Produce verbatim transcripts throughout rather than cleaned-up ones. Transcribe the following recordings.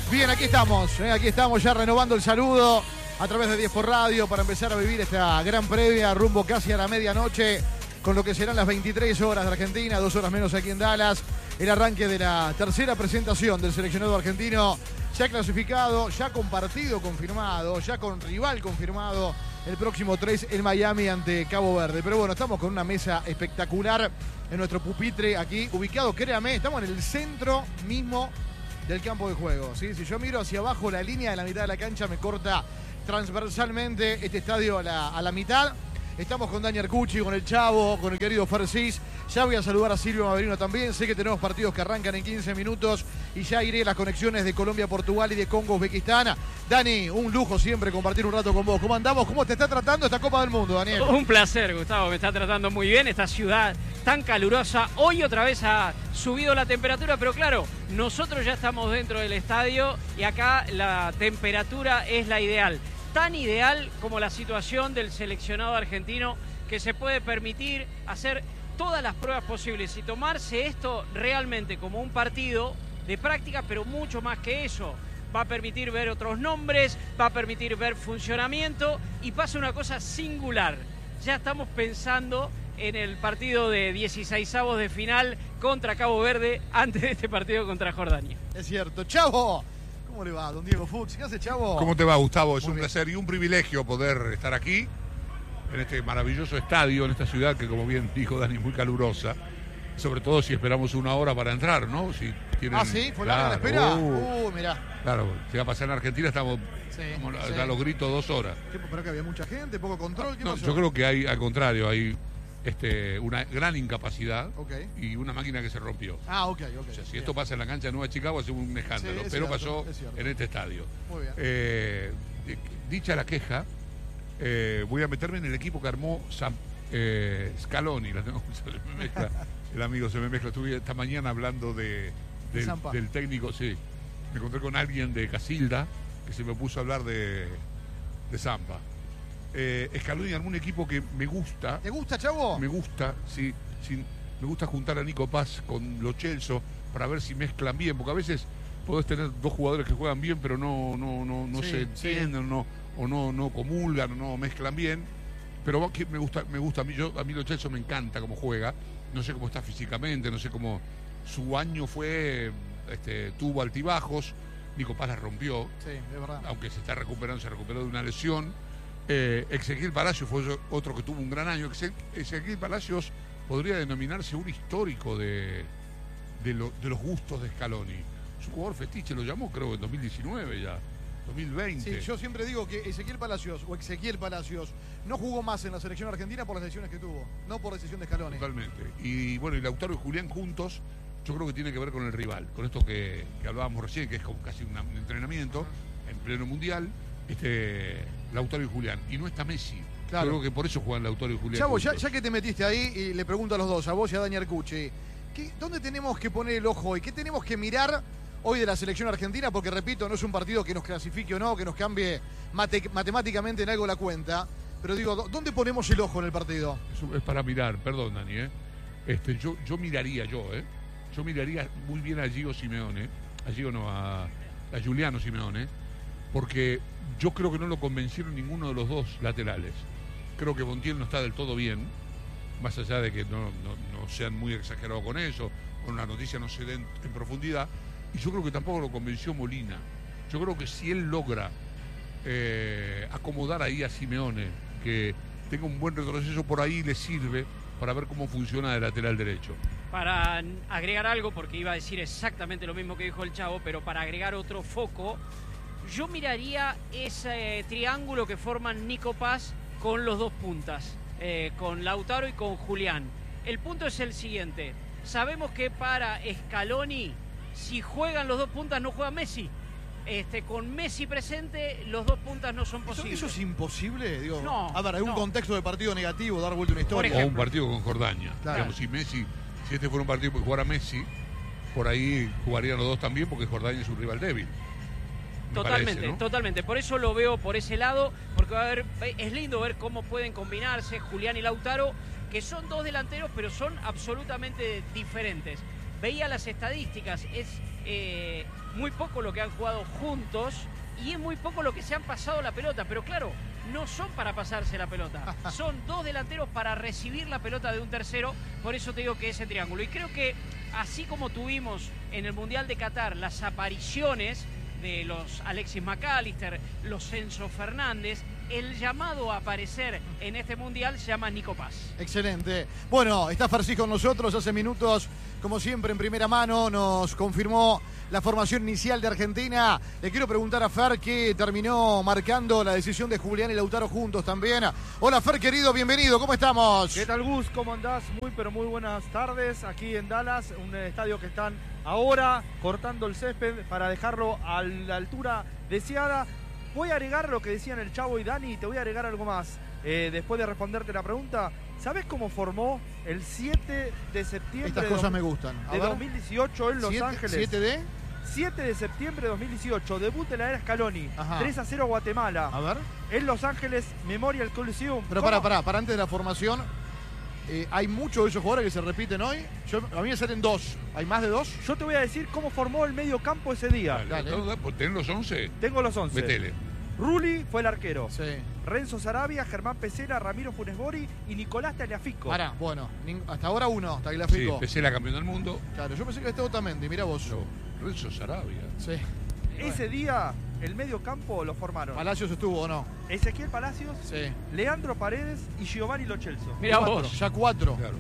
Bien, aquí estamos, ¿eh? aquí estamos ya renovando el saludo a través de diez por Radio para empezar a vivir esta gran previa rumbo casi a la medianoche con lo que serán las veintitrés horas de Argentina, dos horas menos aquí en Dallas. El arranque de la tercera presentación del seleccionado argentino, ya clasificado, ya con partido confirmado, ya con rival confirmado el próximo tres en Miami ante Cabo Verde. Pero bueno, estamos con una mesa espectacular en nuestro pupitre aquí, ubicado, créame, estamos en el centro mismo del campo de juego, ¿sí? Si yo miro hacia abajo, la línea de la mitad de la cancha me corta transversalmente este estadio a la, a la mitad. Estamos con Dani Arcucci, con el Chavo, con el querido Fercis. Ya voy a saludar a Silvio Maverino también. Sé que tenemos partidos que arrancan en quince minutos y ya iré a las conexiones de Colombia, Portugal y de Congo, Uzbekistán. Dani, un lujo siempre compartir un rato con vos. ¿Cómo andamos? ¿Cómo te está tratando esta Copa del Mundo, Daniel? Un placer, Gustavo. Me está tratando muy bien esta ciudad tan calurosa. Hoy otra vez ha subido la temperatura, pero claro, nosotros ya estamos dentro del estadio y acá la temperatura es la ideal. Tan ideal como la situación del seleccionado argentino, que se puede permitir hacer todas las pruebas posibles y tomarse esto realmente como un partido de práctica, pero mucho más que eso. Va a permitir ver otros nombres, va a permitir ver funcionamiento y pasa una cosa singular. Ya estamos pensando en el partido de dieciseisavos de final contra Cabo Verde antes de este partido contra Jordania. Es cierto. ¡Chavo! ¿Cómo le va, don Diego Fuchs? ¿Qué hace, Chavo? ¿Cómo te va, Gustavo? Es Muy un bien. placer y un privilegio poder estar aquí, en este maravilloso estadio, en esta ciudad que, como bien dijo Dani, es muy calurosa. Sobre todo si esperamos una hora para entrar, ¿no? Si tienen, Ah, ¿sí? ¿Fue larga la espera? Uh, Uh, mirá. claro, si va a pasar en Argentina, estamos Sí, como a, sí. a los gritos dos horas. ¿Qué, ¿Pero que había mucha gente? ¿Poco control? ¿Qué No, pasó? yo creo que hay, al contrario, hay este, una gran incapacidad Ok. y una máquina que se rompió. Ah, ok, ok. O sea, si Bien. esto pasa en la cancha de Nueva Chicago, hace un escándalo, Sí, es pero cierto, pasó es cierto. en este estadio. Muy bien. Eh, dicha la queja, eh, voy a meterme en el equipo que armó Sam, eh, Scaloni. La tengo, se me mezcla, el amigo se me mezcla. Estuve esta mañana hablando de, De del, Zampa. del técnico, sí. Me encontré con alguien de Casilda que se me puso a hablar de, de Zampa. Eh, Scaloni armó un equipo que me gusta. ¿Te gusta, Chavo? Me gusta, sí, sí, me gusta juntar a Nico Paz con Lo Celso para ver si mezclan bien, porque a veces podés tener dos jugadores que juegan bien, pero no, no, no, no Sí, se sí. entienden, no, o no, no comulgan, o no mezclan bien. Pero que me gusta, me gusta a mí, yo, a mí Lo Celso me encanta cómo juega, no sé cómo está físicamente, no sé cómo su año fue, este, tuvo altibajos, Nico Paz la rompió, Sí, es verdad. aunque se está recuperando, se recuperó de una lesión. Eh, Ezequiel Palacios fue otro que tuvo un gran año. Exe- Ezequiel Palacios podría denominarse un histórico de, de, lo- de los gustos de Scaloni. Su jugador fetiche lo llamó, creo, en dos mil diecinueve ya, dos mil veinte. Sí, yo siempre digo que Ezequiel Palacios o Ezequiel Palacios no jugó más en la selección argentina por las lesiones que tuvo, no por decisión de Scaloni. Totalmente. Y bueno, y Lautaro y Julián juntos, yo creo que tiene que ver con el rival, con esto que, que hablábamos recién, que es como casi una- un entrenamiento en pleno mundial. Este, Lautaro y Julián. Y no está Messi. Claro. Yo creo que por eso juegan Lautaro y Julián. Chavo, ya, juntos. ya que te metiste ahí y le pregunto a los dos, a vos y a Dani Arcucci, ¿qué- ¿dónde tenemos que poner el ojo hoy? ¿Qué tenemos que mirar hoy de la selección argentina? Porque repito, no es un partido que nos clasifique o no, que nos cambie mate- matemáticamente en algo la cuenta. Pero digo, ¿dó- ¿dónde ponemos el ojo en el partido? Eso es para mirar, perdón, Dani, ¿eh? Este, yo, yo miraría, yo, ¿eh? Yo miraría muy bien a Gio Simeone, a Gio no, a, a Giuliano Simeone, porque yo creo que no lo convencieron ninguno de los dos laterales. Creo que Montiel no está del todo bien, más allá de que no, no, no sean muy exagerados con eso, con la noticia no se den en profundidad, y yo creo que tampoco lo convenció Molina. Yo creo que si él logra eh, acomodar ahí a Simeone, que tenga un buen retroceso por ahí, le sirve para ver cómo funciona de lateral derecho. Para agregar algo, porque iba a decir exactamente lo mismo que dijo el Chavo, pero para agregar otro foco, yo miraría ese triángulo que forman Nico Paz con los dos puntas, eh, con Lautaro y con Julián. El punto es el siguiente: sabemos que para Scaloni, si juegan los dos puntas, no juega Messi. Este, con Messi presente, los dos puntas no son ¿Eso, posibles. eso es imposible? Digo, No, a ver, hay un no. contexto de partido negativo, dar vuelta una historia. Por O un ejemplo. partido con Jordania. Claro. Digamos, si Messi, si este fuera un partido que jugara Messi, por ahí jugarían los dos también, porque Jordania es un rival débil. Me Totalmente, parece, ¿no? totalmente. Por eso lo veo por ese lado, porque va a haber, es lindo ver cómo pueden combinarse Julián y Lautaro, que son dos delanteros, pero son absolutamente diferentes. Veía las estadísticas, es eh, muy poco lo que han jugado juntos y es muy poco lo que se han pasado la pelota. Pero claro, no son para pasarse la pelota. Son dos delanteros para recibir la pelota de un tercero. Por eso te digo que ese triángulo. Y creo que así como tuvimos en el Mundial de Qatar las apariciones de los Alexis McAllister, los Enzo Fernández, el llamado a aparecer en este Mundial se llama Nico Paz. Excelente. Bueno, está Farsi con nosotros hace minutos, como siempre, en primera mano, nos confirmó la formación inicial de Argentina. Le quiero preguntar a Fer, que terminó marcando la decisión de Julián y Lautaro juntos también. Hola Fer, querido, bienvenido, ¿cómo estamos? ¿Qué tal, Gus? ¿Cómo andás? Muy, pero muy buenas tardes aquí en Dallas, un estadio que están ahora cortando el césped para dejarlo a la altura deseada. Voy a agregar lo que decían el Chavo y Dani y te voy a agregar algo más. Eh, después de responderte la pregunta, ¿sabés cómo formó el siete de septiembre Estas de, cosas dos, me gustan. A de ver. dos mil dieciocho en Los ¿Siete, Ángeles? ¿siete de? siete de septiembre de dos mil dieciocho, debut de la era Scaloni. Ajá. tres a cero Guatemala. A ver. En Los Ángeles, Memorial Coliseum. Pero ¿Cómo? para, para, para antes de la formación, eh, ¿hay muchos de esos jugadores que se repiten hoy? Yo, a mí me salen dos. ¿Hay más de dos? Yo te voy a decir cómo formó el medio campo ese día. Dale, Dale. por tener los once, Tengo los once. metele. Rulli fue el arquero. Sí. Renzo Sarabia, Germán Pesela, Ramiro Funes Mori y Nicolás Tagliafico. Pará, bueno, nin- hasta ahora uno, Sí, Tagliafico. Pesela campeón del mundo. Claro, yo pensé que estaba Otamendi, mira vos. No, Renzo Sarabia. Sí. Ese día, el medio campo lo formaron Palacios estuvo o no. Ezequiel Palacios, Sí. Leandro Paredes y Giovanni Lo Celso. Mirá Cuatro, vos. ya cuatro. Claro.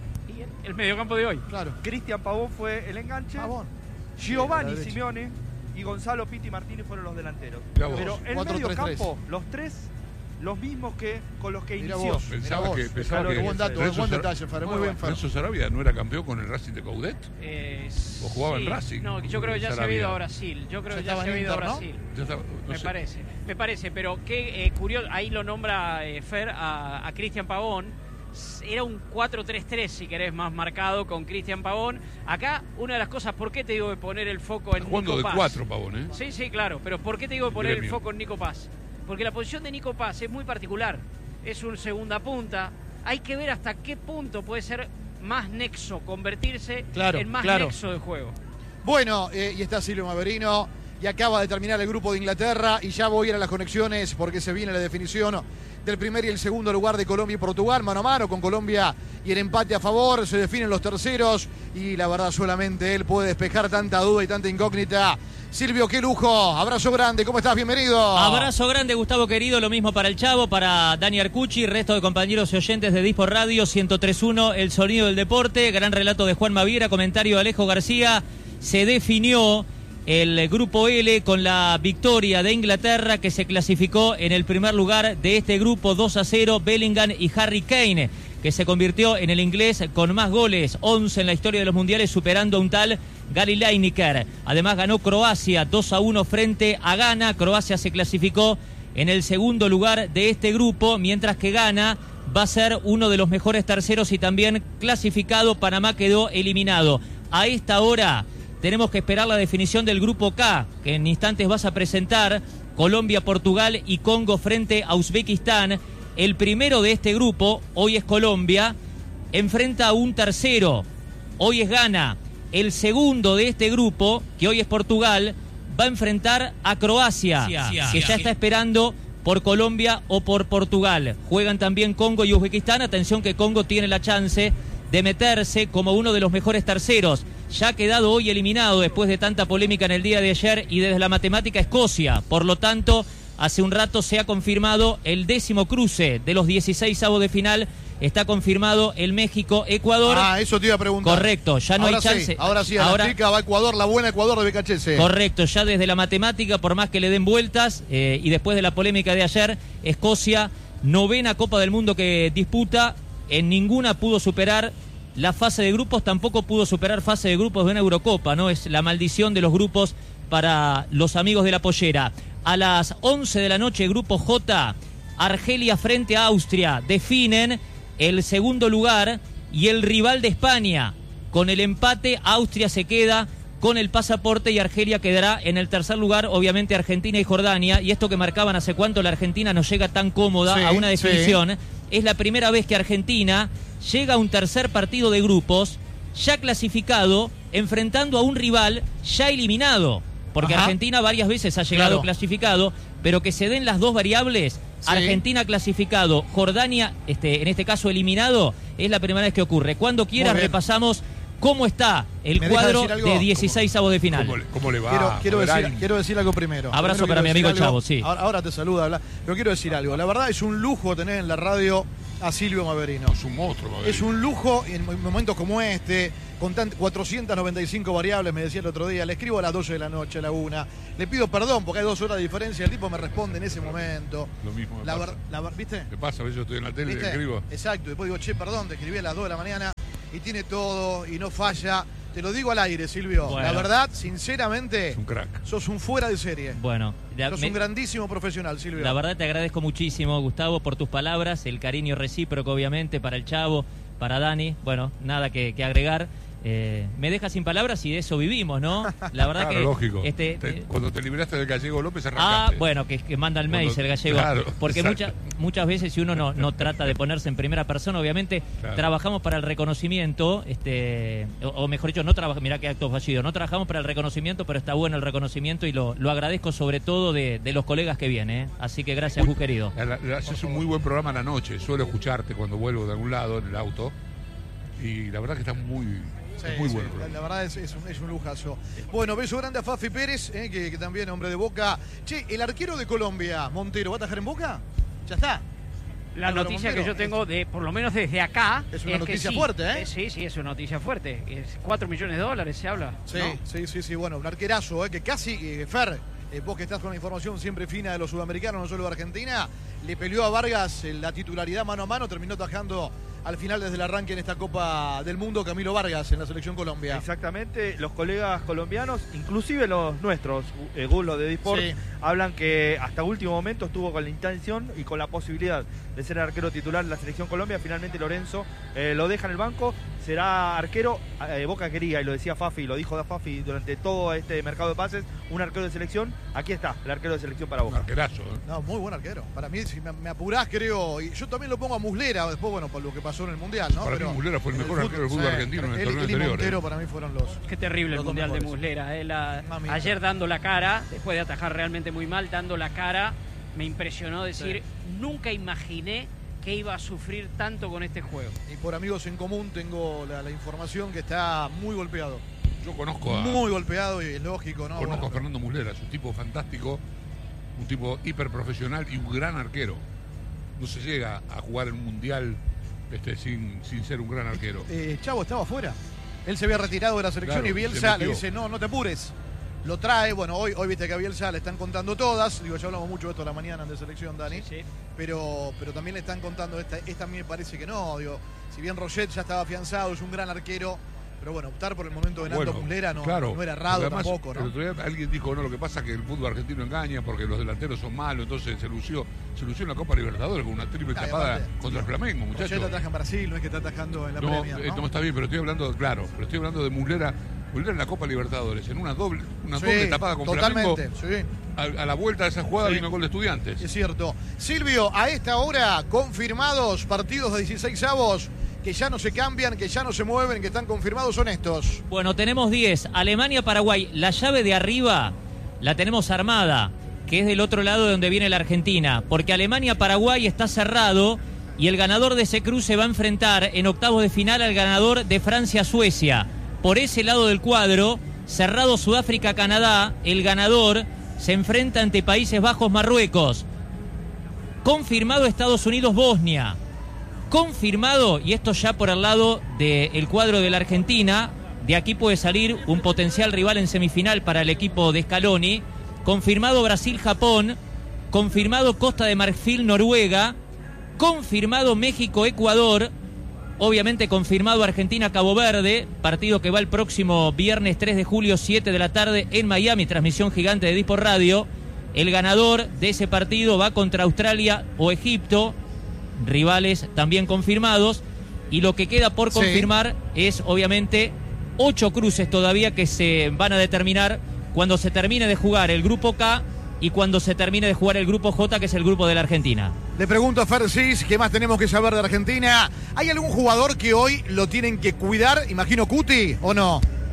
Y el, el mediocampo de hoy. Claro. Cristian Pavón fue el enganche. Pavón. Giovanni Sí, a la derecha. Simeone y Gonzalo Pitti Martínez fueron los delanteros. Mirá vos. Pero el cuatro medio tres tres. campo, los tres, los mismos que con los que Mirá inició. vos. Pensaba Mirá que, vos. pensaba Claro, que qué buen dato, Renzo buen Sar- detalle, Fer, muy Muy bien, Fer. Renzo Sarabia no era campeón con el Racing de Coudet. Eh, ¿O jugaba en sí. Racing? No, yo creo que ya se ha Sarabia. ido a Brasil. Yo creo Ya que ya estaba se ha en ido a Inter, ¿no? Brasil. Ya está- no Me sé. parece, me parece, pero qué eh, curioso, ahí lo nombra eh, Fer a, a Cristian Pavón. Era un cuatro tres tres, si querés, más marcado con Cristian Pavón. Acá, una de las cosas, ¿por qué te digo de poner el foco en Está jugando Nico de Paz? cuatro, Pavón, ¿eh? Sí, sí, claro, pero ¿por qué te digo de poner el Gremio. foco en Nico Paz? Porque la posición de Nico Paz es muy particular. Es un segunda punta. Hay que ver hasta qué punto puede ser más nexo, convertirse Claro, en más claro. nexo de juego. Bueno, eh, y está Silvio Maverino, y acaba de terminar el grupo de Inglaterra, y ya voy a ir a las conexiones porque se viene la definición del primer y el segundo lugar de Colombia y Portugal, mano a mano con Colombia y el empate a favor, se definen los terceros, y la verdad solamente él puede despejar tanta duda y tanta incógnita. Silvio, qué lujo, abrazo grande, ¿cómo estás? Bienvenido. Abrazo grande, Gustavo querido, lo mismo para el Chavo, para Dani Arcucci, resto de compañeros y oyentes de Dispo Radio ciento tres punto uno, El Sonido del Deporte, gran relato de Juan Maviera, comentario de Alejo García. Se definió el grupo L con la victoria de Inglaterra, que se clasificó en el primer lugar de este grupo, dos a cero, Bellingham y Harry Kane, que se convirtió en el inglés con más goles, once en la historia de los mundiales, superando a un tal Gary Lineker. Además ganó Croacia dos a uno frente a Ghana. Croacia se clasificó en el segundo lugar de este grupo, mientras que Ghana va a ser uno de los mejores terceros y también clasificado. Panamá quedó eliminado. A esta hora tenemos que esperar la definición del grupo K, que en instantes vas a presentar. Colombia, Portugal y Congo frente a Uzbekistán. El primero de este grupo, hoy es Colombia, enfrenta a un tercero, hoy es Ghana. El segundo de este grupo, que hoy es Portugal, va a enfrentar a Croacia, que ya está esperando por Colombia o por Portugal. Juegan también Congo y Uzbekistán. Atención que Congo tiene la chance de meterse como uno de los mejores terceros. Ya ha quedado hoy eliminado después de tanta polémica en el día de ayer, y desde la matemática Escocia. Por lo tanto, hace un rato se ha confirmado el décimo cruce de los dieciséis avos de final. Está confirmado el México-Ecuador. Ah, eso te iba a preguntar. Correcto, ya no ahora hay chance. Sí, ahora sí, a Ahora- la chica va Ecuador, la buena Ecuador de Becachese. Correcto, ya desde la matemática, por más que le den vueltas, eh, y después de la polémica de ayer, Escocia, novena Copa del Mundo que disputa, en ninguna pudo superar la fase de grupos, tampoco pudo superar fase de grupos de una Eurocopa, ¿no? Es la maldición de los grupos para los amigos de la pollera. A las once de la noche, grupo J, Argelia frente a Austria, definen el segundo lugar y el rival de España. Con el empate, Austria se queda con el pasaporte y Argelia quedará en el tercer lugar, obviamente Argentina y Jordania. Y esto que marcaban hace cuánto la Argentina no llega tan cómoda Sí, a una sí. definición. Es la primera vez que Argentina llega a un tercer partido de grupos, ya clasificado enfrentando a un rival ya eliminado, porque Ajá. Argentina varias veces ha llegado Claro. clasificado, pero que se den las dos variables, Sí. Argentina clasificado, Jordania, este, en este caso eliminado, es la primera vez que ocurre. Cuando quieras Muy bien. repasamos cómo está el ¿Me deja cuadro decir algo? de dieciséis avos de final. ¿Cómo le, cómo le va? Quiero, quiero, Poderán? decir, quiero decir algo primero. Abrazo Primero para quiero mi amigo decir el algo. Chavo, sí. Ahora, ahora te saluda, habla. Pero quiero decir algo. La verdad es un lujo tener en la radio a Silvio Maverino. Es un monstruo. Maverino. Es un lujo en momentos como este, con tan- cuatrocientas noventa y cinco variables, me decía el otro día, le escribo a las doce de la noche, a la una, le pido perdón porque hay dos horas de diferencia, el tipo me responde en ese momento. Lo mismo me La pasa. ver- la ver- ¿Viste? ¿Qué pasa? A veces yo estoy en la tele y le ¿Viste? escribo. Exacto, después digo, che, perdón, te escribí a las dos de la mañana y tiene todo y no falla. Te lo digo al aire, Silvio. Bueno. La verdad, sinceramente, Es un crack. sos un fuera de serie. Bueno, la, Sos me- un grandísimo profesional, Silvio. la verdad te agradezco muchísimo, Gustavo, por tus palabras, el cariño recíproco, obviamente, para el Chavo, para Dani. Bueno, nada que, que agregar. Eh, me deja sin palabras y de eso vivimos, ¿no? La verdad Claro, que lógico. este Te- eh, cuando te liberaste del gallego López ah, arrancaste. bueno, que, que manda el mail Cuando- el gallego. claro, porque exacto. muchas muchas veces si uno no, no trata de ponerse en primera persona, obviamente Claro. trabajamos para el reconocimiento, este o, o mejor dicho, no trabajamos, mirá qué acto fallido, no trabajamos para el reconocimiento, pero está bueno el reconocimiento y lo, lo agradezco sobre todo de, de los colegas que vienen, ¿eh? Así que gracias, Gus querido. La- la- Haces un muy buen programa a la noche. Suelo escucharte cuando vuelvo de algún lado en el auto. Y la verdad que está muy, Sí, es muy sí, bueno. la, la verdad es, es, un, es un lujazo. Bueno, beso grande a Fafi Pérez, eh, que, que también hombre de Boca. Che, el arquero de Colombia, Montero, ¿va a atajar en Boca? Ya está. La Álvaro noticia Montero, que yo tengo, de por lo menos desde acá, Es una que noticia sí. fuerte, ¿eh? Sí, sí, es una noticia fuerte. Es cuatro millones de dólares se habla. Sí, ¿no? sí, sí, sí, bueno, un arquerazo, eh, que casi, eh, Fer, eh, vos que estás con la información siempre fina de los sudamericanos, no solo de Argentina, le peleó a Vargas eh, la titularidad mano a mano, terminó tajando al final desde el arranque en esta Copa del Mundo Camilo Vargas en la selección Colombia. Exactamente, los colegas colombianos, inclusive los nuestros, eh, Gulo de Disport, Sí. hablan que hasta último momento estuvo con la intención y con la posibilidad de ser arquero titular en la selección Colombia. Finalmente Lorenzo eh, lo deja en el banco, será arquero. eh, Boca quería, y lo decía Fafi, lo dijo da Fafi durante todo este mercado de pases, un arquero de selección. Aquí está, el arquero de selección para Un Boca. arquerazo. ¿eh? No, muy buen arquero. Para mí, si me, me apurás, creo, y yo también lo pongo a Muslera, después, bueno, por lo que pasó en el Mundial, ¿no? Para mí Muslera fue el en mejor arquero del fútbol sí, argentino en el él- torneo él y anterior, Montero ¿eh? para mí fueron los... Qué terrible el Los dos Mundial de mejores. Muslera. eh, la- Mamita. ayer dando la cara, después de atajar realmente muy mal, dando la cara, me impresionó decir, nunca imaginé que iba a sufrir tanto con este juego. Y por amigos en común tengo la, la información que está muy golpeado. Yo conozco a, Muy golpeado y es lógico, ¿no? conozco Bueno, a Fernando Muslera, es un tipo fantástico, un tipo hiperprofesional y un gran arquero. No se llega a jugar en un mundial este, sin, sin ser un gran arquero. eh, Chavo estaba afuera. Él se había retirado de la selección Claro, y se Bielsa le metió. dice, no, no te apures. Lo trae, bueno, hoy, hoy viste que a Bielsa le están contando todas. Digo, ya hablamos mucho de esto a la mañana de selección, Dani. Sí, sí. Pero, pero también le están contando esta. Esta a mí me parece que no. Digo, si bien Roget ya estaba afianzado, es un gran arquero. Pero bueno, optar por el momento de Nando Bueno, Muslera no, claro, no era errado porque además, tampoco, El ¿no? otro día alguien dijo, no, lo que pasa es que el fútbol argentino engaña porque los delanteros son malos, entonces se lució, se lució en la Copa Libertadores con una triple Ah, y tapada aparte, contra el Flamengo, Roget muchachos. ataja en Brasil, no es que está atajando en la No, Premier, eh, ¿no? no está bien, pero estoy hablando, claro, pero estoy hablando de Muslera, Muslera en la Copa Libertadores, en una doble, una Sí, doble tapada con totalmente, Flamengo. sí. A, a la vuelta de esa jugada Sí. vino gol de Estudiantes. Es cierto. Silvio, a esta hora, confirmados partidos de dieciséis avos que ya no se cambian, que ya no se mueven, que están confirmados, son estos. Bueno, tenemos diez. Alemania-Paraguay. La llave de arriba la tenemos armada, que es del otro lado de donde viene la Argentina. Porque Alemania-Paraguay está cerrado y el ganador de ese cruce va a enfrentar en octavos de final al ganador de Francia-Suecia. Por ese lado del cuadro, cerrado Sudáfrica-Canadá, el ganador se enfrenta ante Países Bajos-Marruecos. Confirmado Estados Unidos-Bosnia. Confirmado, y esto ya por el lado del cuadro de la Argentina, de aquí puede salir un potencial rival en semifinal para el equipo de Scaloni. Confirmado Brasil-Japón, confirmado Costa de Marfil-Noruega, confirmado México-Ecuador, obviamente confirmado Argentina-Cabo Verde, partido que va el próximo viernes tres de julio, siete de la tarde en Miami, transmisión gigante de Disport Radio. El ganador de ese partido va contra Australia o Egipto, rivales también confirmados, y lo que queda por Sí. confirmar es obviamente ocho cruces todavía que se van a determinar cuando se termine de jugar el grupo K y cuando se termine de jugar el grupo J, que es el grupo de la Argentina. Le pregunto a Fercis, ¿qué más tenemos que saber de Argentina? ¿Hay algún jugador que hoy lo tienen que cuidar? Imagino Cuti, ¿o no?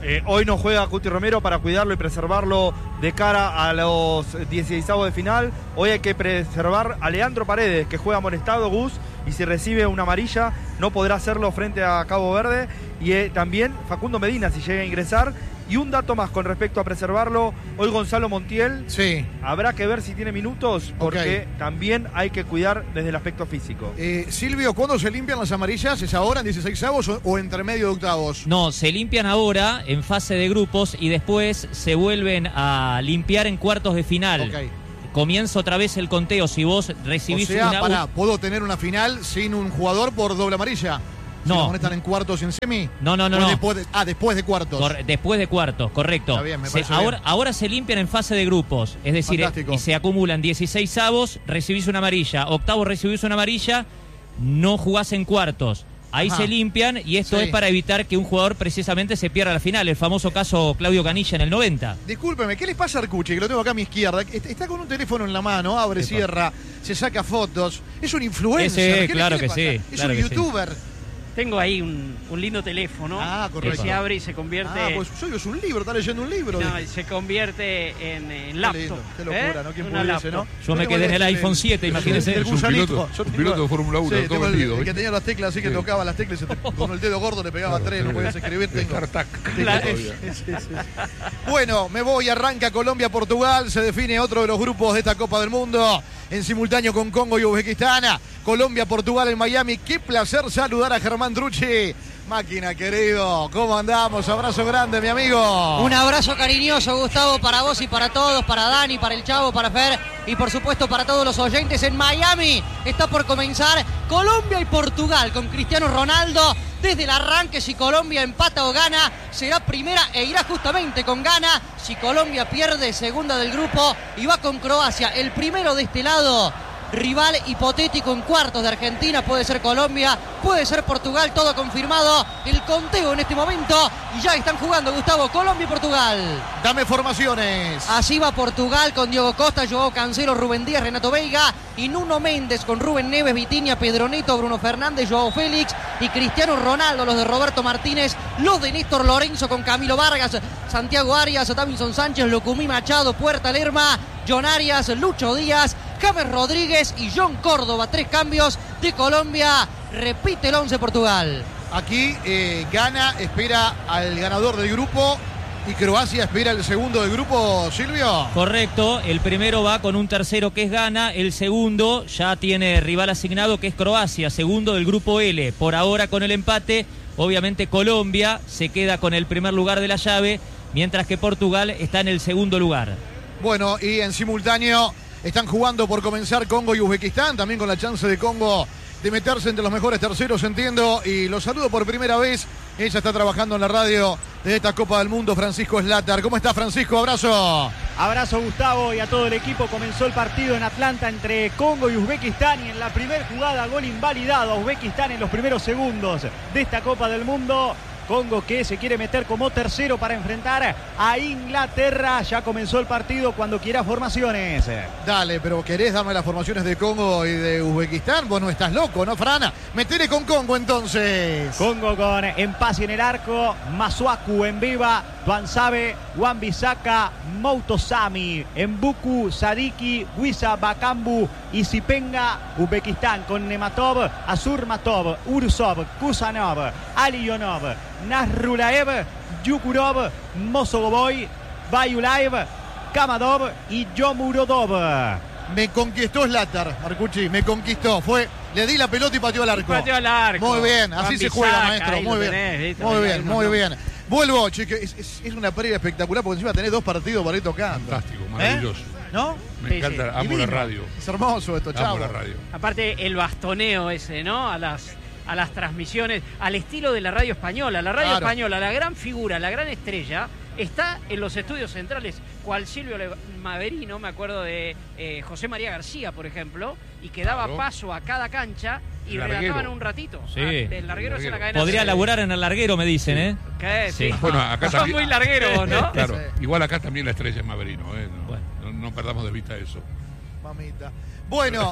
Eh, hoy no juega Cuti Romero para cuidarlo y preservarlo de cara a los dieciseisavos de final. Hoy hay que preservar a Leandro Paredes, que juega molestado, Gus, y si recibe una amarilla no podrá hacerlo frente a Cabo Verde. Y eh, también Facundo Medina, si llega a ingresar. Y un dato más con respecto a preservarlo, hoy Gonzalo Montiel, sí, habrá que ver si tiene minutos, porque okay, también hay que cuidar desde el aspecto físico. Eh, Silvio, ¿cuándo se limpian las amarillas? ¿Es ahora en dieciseisavos o, o entre medio de octavos? No, se limpian ahora en fase de grupos y después se vuelven a limpiar en cuartos de final. Okay. Comienza otra vez el conteo. Si vos recibís o sea, una... pará, ¿puedo tener una final sin un jugador por doble amarilla? No. ¿Están en cuartos y en semi? No, no, no. no. Después de, ah, después de cuartos. Cor después de cuartos, correcto. Está bien, me se, parece ahora, bien. ahora se limpian en fase de grupos. Es decir, Fantástico. Y se acumulan dieciseisavos, recibís una amarilla. Octavos, recibís una amarilla, no jugás en cuartos. Ahí Ajá. se limpian y esto Sí. es para evitar que un jugador precisamente se pierda la final. El famoso caso Claudio Canilla en el noventa. Discúlpeme, ¿qué le pasa a Arcucci? Que lo tengo acá a mi izquierda. Está con un teléfono en la mano, abre, Epa. cierra, se saca fotos. Es un influencer. Ese, ¿Qué le- claro qué le que sí, pasa? Es claro un que sí. youtuber. Tengo ahí un, un lindo teléfono Ah, que correcto. se abre y se convierte... Ah, pues soy es un libro, está leyendo un libro. No, y se convierte en, en Qué laptop. lindo, qué locura, ¿eh? ¿no? ¿Quién Una pudiese, laptop. no? Yo me tengo quedé en el el- iPhone siete, el- imagínese. el Es un gusanito. piloto, Yo un tengo- piloto de Fórmula uno, Sí, todo tengo el, vendido, el que ¿viste? tenía las teclas así que Sí. tocaba las teclas y se te- con el dedo gordo le pegaba tres, no podías escribir. Tengo. StarTac. La- Todavía. Sí, sí, sí. Bueno, me voy, arranca Colombia-Portugal, se define otro de los grupos de esta Copa del Mundo, en simultáneo con Congo y Uzbekistán. Colombia-Portugal en Miami, qué placer saludar a Germán Drucci. Máquina, querido, ¿cómo andamos? Abrazo grande, mi amigo. Un abrazo cariñoso, Gustavo, para vos y para todos, para Dani, para el Chavo, para Fer y por supuesto para todos los oyentes en Miami. Está por comenzar Colombia y Portugal con Cristiano Ronaldo. Desde el arranque, si Colombia empata o gana, será primera e irá justamente con gana. Si Colombia pierde, segunda del grupo y va con Croacia, el primero de este lado. Rival hipotético en cuartos de Argentina, puede ser Colombia, puede ser Portugal, todo confirmado. El conteo en este momento y ya están jugando, Gustavo, Colombia y Portugal. Dame formaciones. Así va Portugal con Diogo Costa, Joao Cancelo, Rubén Díaz, Renato Veiga y Nuno Méndez con Rubén Neves, Vitinha, Pedro Neto, Bruno Fernández, Joao Félix y Cristiano Ronaldo, los de Roberto Martínez, los de Néstor Lorenzo con Camilo Vargas, Santiago Arias, Davinson Sánchez, Lucumí Machado, Puerta Lerma, John Arias, Lucho Díaz, James Rodríguez y John Córdoba. Tres cambios de Colombia. Repite el once Portugal. Aquí eh, Ghana espera al ganador del grupo y Croacia espera el segundo del grupo, Silvio. Correcto, el primero va con un tercero que es Ghana, el segundo ya tiene rival asignado que es Croacia, segundo del grupo L. Por ahora con el empate, obviamente Colombia se queda con el primer lugar de la llave, mientras que Portugal está en el segundo lugar. Bueno, y en simultáneo están jugando por comenzar Congo y Uzbekistán, también con la chance de Congo de meterse entre los mejores terceros, entiendo, y los saludo por primera vez. Ella está trabajando en la radio de esta Copa del Mundo, Francisco Slater. ¿Cómo está, Francisco? Abrazo. Abrazo, Gustavo, y a todo el equipo. Comenzó el partido en Atlanta entre Congo y Uzbekistán y en la primera jugada gol invalidado a Uzbekistán en los primeros segundos de esta Copa del Mundo. Congo que se quiere meter como tercero para enfrentar a Inglaterra. Ya comenzó el partido, cuando quiera formaciones. Dale, pero ¿querés darme las formaciones de Congo y de Uzbekistán? Vos no estás loco, ¿no, Frana? Metele con Congo entonces. Congo con Empasi en el arco, Masuaku en Viva, Tuanzabe, Wan-Bissaka, Moutosami, Mbuku, Sadiki, Wisa, Bakambu y Sipenga. Uzbekistán con Nematov, Azurmatov, Ursov, Kusanov, Aliyonov, Nasrulaev, Yukurov, Mosogoboy, Bayulaev, Kamadov y Yomurodov. Me conquistó Slater, Arcucci, me conquistó. Fue, le di la pelota y pateó al arco. Pateó al arco. Muy bien, así Juan se juega, Bisaca, maestro. ahí Muy lo bien, tenés, ¿viste? muy Ahí bien, no, muy no. bien. Vuelvo, chique, es, es- es una previa espectacular porque encima tenés dos partidos para ir tocando. Fantástico, maravilloso. ¿No? Me Sí, encanta, sí. amo Divino. la radio. Es hermoso esto, Amo chavo. la radio. Aparte el bastoneo ese, ¿no? A las, a las transmisiones, al estilo de la radio española. La radio Claro. española, la gran figura, la gran estrella, está en los estudios centrales, cual Silvio Le- Maverino, me acuerdo de eh, José María García, por ejemplo, y que daba Claro. paso a cada cancha y Larguero. relataban un ratito. Sí. Ah, el larguero es en la cadena. Podría C. laburar en el larguero, me dicen, ¿eh? ¿Qué? Sí. Sí. Bueno, acá Son también. muy largueros, ¿no? Claro, Sí. igual acá también la estrella es Maverino, ¿eh? No, Bueno. no, no perdamos de vista eso. mamita. Bueno,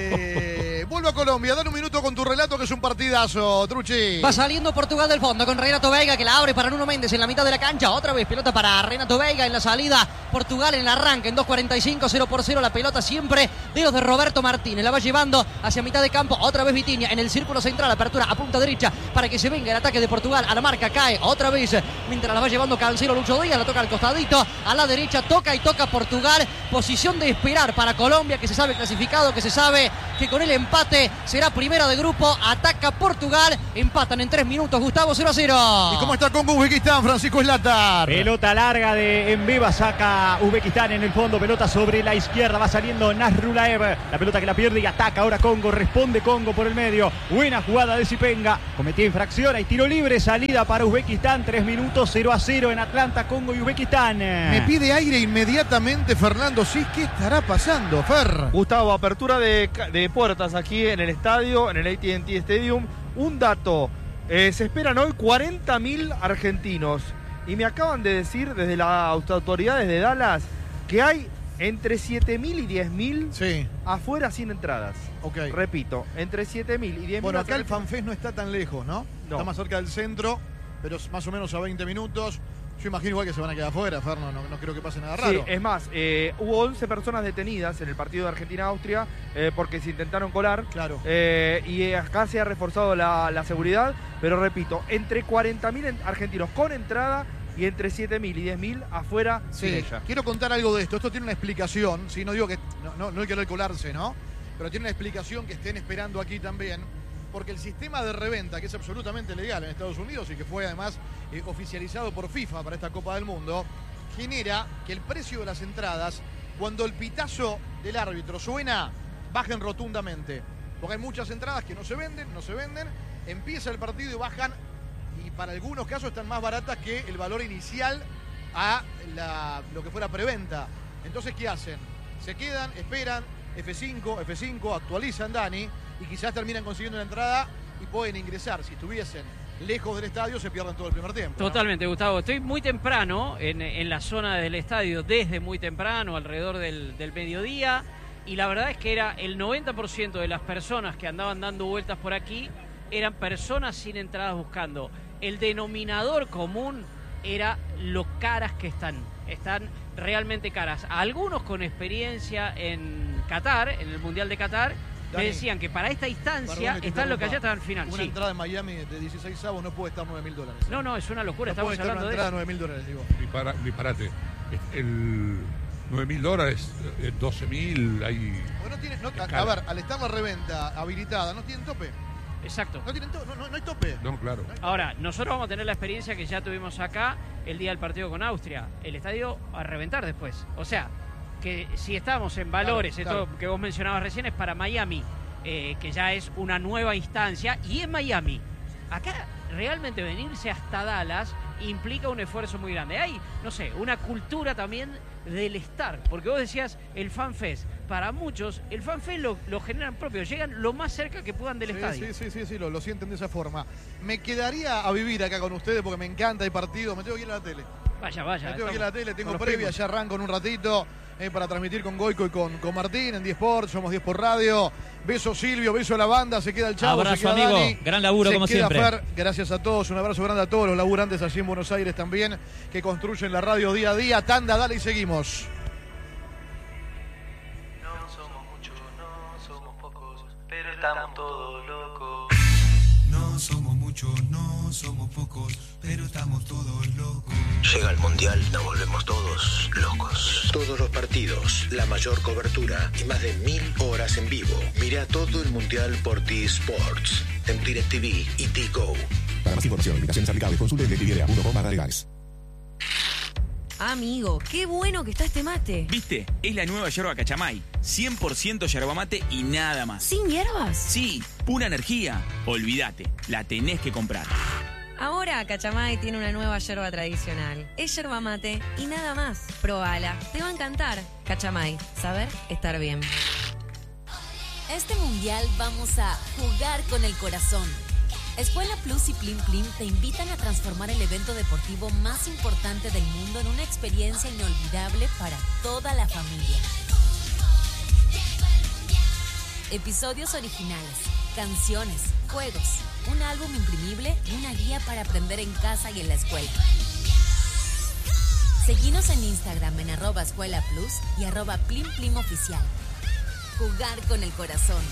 eh, vuelvo a Colombia. Dale un minuto con tu relato, que es un partidazo, Truchi. Va saliendo Portugal del fondo con Renato Veiga, que la abre para Nuno Méndez en la mitad de la cancha. Otra vez pelota para Renato Veiga en la salida. Portugal en el arranque en dos cuarenta y cinco, cero por cero. La pelota siempre dedos de Roberto Martínez. La va llevando hacia mitad de campo. Otra vez Vitinha en el círculo central. Apertura a punta derecha para que se venga el ataque de Portugal. A la marca cae otra vez mientras la va llevando Cancelo Lucho Díaz. La toca al costadito. A la derecha toca y toca Portugal. Posición de esperar para Colombia, que se sabe clasificado, que se sabe que con el empate será primera de grupo. Ataca Portugal, empatan en tres minutos, Gustavo, cero a cero. ¿Y cómo está con Uzbekistán, Francisco Zlatar? Pelota larga de Embeba, saca Uzbekistán en el fondo, pelota sobre la izquierda, va saliendo Nasrulaev, la pelota que la pierde y ataca ahora Congo, responde Congo por el medio, buena jugada de Zipenga, cometía infracción, hay tiro libre, salida para Uzbekistán, tres minutos, cero a cero en Atlanta, Congo y Uzbekistán. Me pide aire inmediatamente Fernando Sis, ¿qué estará pasando, Fer? Gustavo, apertura de, de puertas aquí en el estadio, en el A T and T Stadium. Un dato, eh, se esperan hoy cuarenta mil argentinos y me acaban de decir desde las autoridades de Dallas que hay entre siete mil y diez mil sí. afuera sin entradas. Okay. Repito, entre siete mil y diez mil. Bueno, acá el FanFest no está tan lejos, ¿no? No. Está más cerca del centro, pero es más o menos a veinte minutos. Yo imagino igual que se van a quedar afuera, Fer, no, no, no creo que pase nada raro. Sí, es más, eh, hubo once personas detenidas en el partido de Argentina-Austria eh, porque se intentaron colar. Claro. Eh, y acá se ha reforzado la, la seguridad, pero repito, entre cuarenta mil argentinos con entrada y entre siete mil y diez mil afuera Sí, sin ella. quiero contar algo de esto. Esto tiene una explicación, ¿sí? No digo que no, no, no hay que querer colarse, ¿no? Pero tiene una explicación que estén esperando aquí también. Porque el sistema de reventa, que es absolutamente legal en Estados Unidos y que fue además eh, oficializado por FIFA para esta Copa del Mundo, genera que el precio de las entradas, cuando el pitazo del árbitro suena, bajen rotundamente. Porque hay muchas entradas que no se venden, no se venden, empieza el partido y bajan, y para algunos casos están más baratas que el valor inicial a la, lo que fuera preventa. Entonces, ¿qué hacen? Se quedan, esperan, F cinco, F cinco, actualizan, Dani, y quizás terminan consiguiendo una entrada y pueden ingresar. Si estuviesen lejos del estadio, se pierden todo el primer tiempo, ¿no? Totalmente, Gustavo. Estoy muy temprano en, en la zona del estadio, desde muy temprano, alrededor del, del mediodía, y la verdad es que era el noventa por ciento de las personas que andaban dando vueltas por aquí eran personas sin entradas buscando. El denominador común era lo caras que están. Están realmente caras. Algunos con experiencia en Qatar, en el Mundial de Qatar, Dani, me decían que para esta instancia que están lo que allá interrumpa. estaban al final. Una Sí. entrada en Miami de dieciséis avos no puede estar nueve mil dólares. No, no, es una locura. No Estamos puede estar hablando una de entrada eso. nueve mil dólares, digo. Dispara, disparate. El nueve mil dólares, eh, doce mil, hay... Porque no tiene, no, a, Cara. a ver, al estar la reventa habilitada, no tienen tope. Exacto. No tienen to- no, no, no hay tope. No, claro. Ahora, nosotros vamos a tener la experiencia que ya tuvimos acá el día del partido con Austria. El estadio a reventar después. O sea, que si estamos en valores, Claro, esto claro. que vos mencionabas recién es para Miami, eh, que ya es una nueva instancia, y en Miami. Acá realmente venirse hasta Dallas implica un esfuerzo muy grande. Hay, no sé, una cultura también del estar, porque vos decías el FanFest. Para muchos, el FanFest lo, lo generan propio, llegan lo más cerca que puedan del Sí, estadio. sí, sí, sí, sí, lo, lo sienten de esa forma. Me quedaría a vivir acá con ustedes porque me encanta el partido. Me tengo que ir a la tele. Vaya, vaya. Me tengo que ir a estamos- la tele, tengo con los previa, primos. ya arranco en un ratito eh, para transmitir con Goico y con, con Martín en diez Sport. Somos diez por Radio. Beso Silvio, beso a la banda, se queda el Chavo, Abrazo, se queda amigo. Dani. Gran laburo, se como queda siempre. Fer. Gracias a todos, un abrazo grande a todos los laburantes allí en Buenos Aires también, que construyen la radio día a día. Tanda, dale y seguimos. No somos muchos, no somos pocos, pero estamos todos locos. No somos muchos, no somos pocos, pero estamos todos locos. Llega el Mundial, nos volvemos todos locos. Todos los partidos, la mayor cobertura y más de mil horas en vivo. Mira todo el Mundial por T-Sports, en DirecTV y T-Go. Para más información, limitaciones aplicables, consulte directv punto com barra legales. Amigo, qué bueno que está este mate. ¿Viste? Es la nueva yerba Cachamay. cien por ciento yerba mate y nada más. ¿Sin hierbas? Sí, pura energía. Olvídate, la tenés que comprar. Ahora Cachamay tiene una nueva yerba tradicional. Es yerba mate y nada más. Probala, te va a encantar. Cachamay, saber estar bien. Este mundial vamos a jugar con el corazón. Escuela Plus y Plim Plim te invitan a transformar el evento deportivo más importante del mundo en una experiencia inolvidable para toda la familia. episodios originales, canciones, juegos, un álbum imprimible y una guía para aprender en casa y en la escuela. Seguinos en Instagram en arroba escuela plus y arroba plim plim oficial. Jugar con el corazón.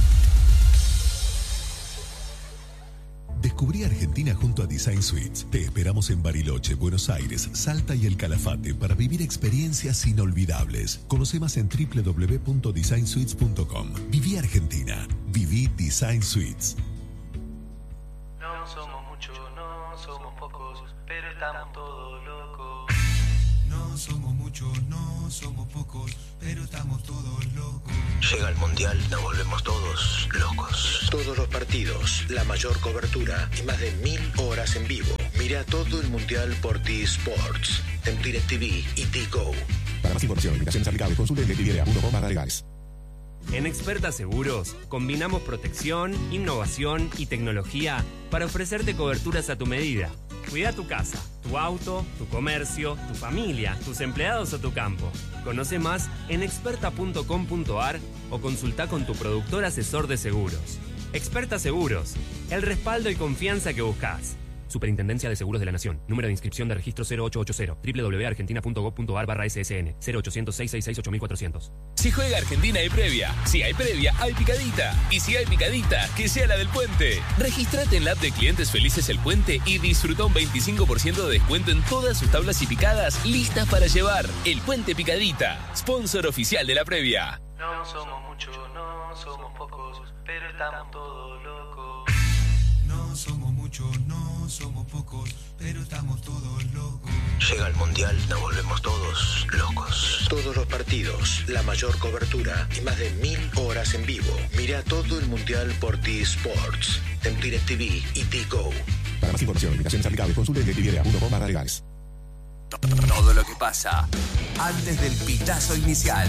Descubrí Argentina junto a Design Suites. Te esperamos en Bariloche, Buenos Aires, Salta y El Calafate para vivir experiencias inolvidables. Conoce más en doble u doble u doble u punto design suites punto com. Viví Argentina. Viví Design Suites. No somos muchos, no somos pocos, pero estamos todos locos. No somos muchos, no somos pocos, pero estamos todos locos. Llega el Mundial, nos volvemos todos locos. Todos los partidos, la mayor cobertura y más de mil horas en vivo. Mira todo el Mundial por T-Sports, en DirecTV y T-Go. Para más información y limitaciones aplicables, consulte en directv punto com barra legales. En Experta Seguros, combinamos protección, innovación y tecnología para ofrecerte coberturas a tu medida. Cuida tu casa, tu auto, tu comercio, tu familia, tus empleados o tu campo. Conoce más en experta punto com punto ar o consulta con tu productor asesor de seguros. Experta Seguros, el respaldo y confianza que buscas. Superintendencia de Seguros de la Nación. Número de inscripción de registro cero ocho ocho cero. doble u doble u doble u punto argentina punto gob punto ar barra S S N. cero ochocientos, seiscientos sesenta y seis, ocho mil cuatrocientos. Si juega Argentina hay previa. Si hay previa, hay picadita. Y si hay picadita, que sea la del Puente. Regístrate en la app de Clientes Felices El Puente y disfruta un veinticinco por ciento de descuento en todas sus tablas y picadas listas para llevar. El Puente Picadita, sponsor oficial de la previa. No somos muchos, no somos pocos, pero estamos todos locos. No somos muchos, no somos pocos, pero estamos todos locos. Llega el Mundial, nos volvemos todos locos. Todos los partidos, la mayor cobertura y más de mil horas en vivo. Mira todo el Mundial por T-Sports, en DirecTV y T-Go. Para más información y limitaciones aplicables, consulte en directv punto com barra legales. Todo lo que pasa antes del pitazo inicial.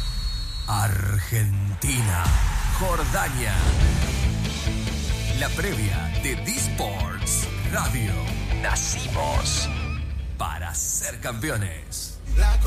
Argentina, Jordania. La previa de D-Sports Radio. Nacimos para ser campeones.